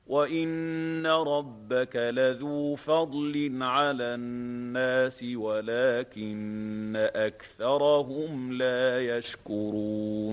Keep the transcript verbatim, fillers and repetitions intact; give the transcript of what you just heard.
وإن ربك لذو فضل على الناس ولكن أكثرهم لا يشكرون